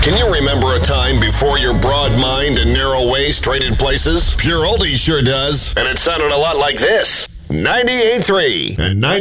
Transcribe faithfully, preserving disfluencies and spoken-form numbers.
Can you remember a time before your broad mind and narrow waist traded places? Pure Oldies sure does. And it sounded a lot like this. ninety-eight point three and ninety